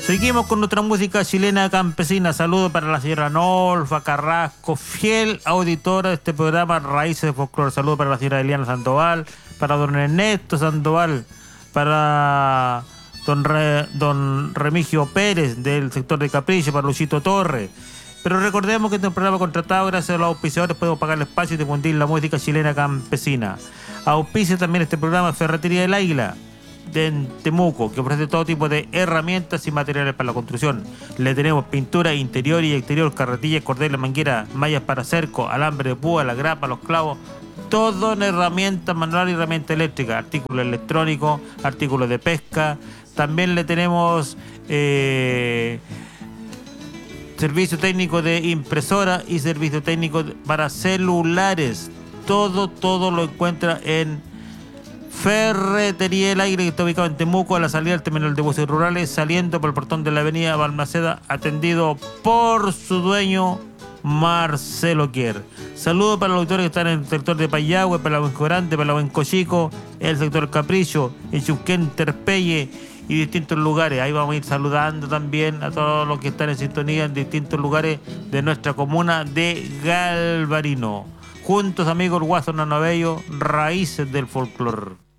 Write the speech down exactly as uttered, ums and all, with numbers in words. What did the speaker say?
Seguimos con nuestra música chilena campesina. Saludos para la señora Nolfa Carrasco, fiel auditora de este programa Raíces de Folclore. Saludos para la señora Eliana Sandoval, para don Ernesto Sandoval, para don, Re, don Remigio Pérez del sector de Capricho, para Luchito Torres. Pero recordemos que este es un programa contratado. Gracias a los auspiciadores podemos pagar el espacio y difundir la música chilena campesina. Auspicia también este programa Ferretería del Águila de Temuco, que ofrece todo tipo de herramientas y materiales para la construcción. Le tenemos pintura interior y exterior, carretillas, cordeles, mangueras, mallas para cerco, alambre de púa, la grapa, los clavos, todo en herramientas manuales y herramientas eléctricas, artículos electrónicos, artículos de pesca. También le tenemos eh, servicio técnico de impresora y servicio técnico para celulares. Todo, todo lo encuentra en Ferretería del Aire, que está ubicado en Temuco, a la salida del terminal de buses rurales, saliendo por el portón de la avenida Balmaceda, atendido por su dueño, Marcelo Kier. Saludos para los auditores que están en el sector de Payagüe, para la Huenco Grande, para la Huenco Chico, el sector Capricho, en Chuquén, Terpelle y distintos lugares. Ahí vamos a ir saludando también a todos los que están en sintonía en distintos lugares de nuestra comuna de Galvarino. Juntos, amigos, Guaso Nanobello, Raíces del Folclore.